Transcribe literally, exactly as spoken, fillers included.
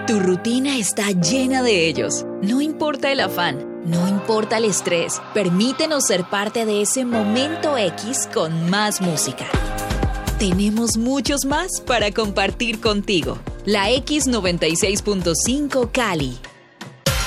Tu rutina está llena de ellos. No importa el afán, no importa el estrés. Permítenos ser parte de ese momento X con más música. Tenemos muchos más para compartir contigo. La X noventa y seis punto cinco Cali.